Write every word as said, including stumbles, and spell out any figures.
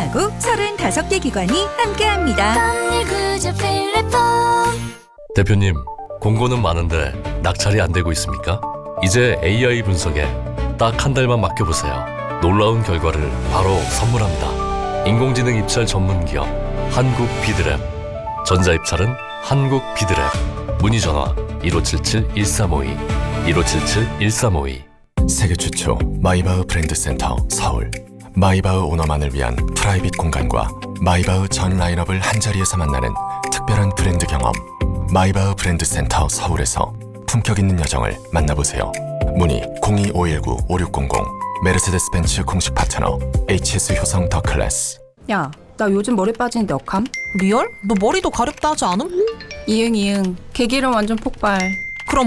운영하고 서른다섯 개 기관이 함께합니다. 대표님, 공고는 많은데 낙찰이 안 되고 있습니까? 이제 에이아이 분석에 딱 한 달만 맡겨보세요. 놀라운 결과를 바로 선물합니다. 인공지능 입찰 전문 기업 한국 비드랩. 전자입찰은 한국 비드랩. 문의 전화 일오칠칠 일삼오이 일오칠칠 일삼오이. 세계 최초 마이바흐 브랜드 센터 서울. 마이바흐 오너만을 위한 프라이빗 공간과 마이바흐 전 라인업을 한자리에서 만나는 특별한 브랜드 경험. 마이바흐 브랜드 센터 서울에서 품격 있는 여정을 만나보세요. 문의 공이오일구 오육공공. 메르세데스 벤츠 공식 파트너 에이치에스 효성 더 클래스. 야, 나 요즘 머리 빠지는데 억함? 리얼? 너 머리도 가렵다 하지 않음? 이응 이응. 개기름 완전 폭발.